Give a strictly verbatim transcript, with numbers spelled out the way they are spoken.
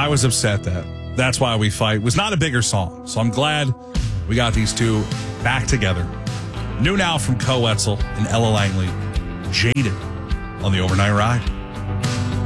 I was upset that That's Why We Fight was not a bigger song. So I'm glad we got these two back together. New now from Co Wetzel and Ella Langley, Jaded on the Overnight Ride.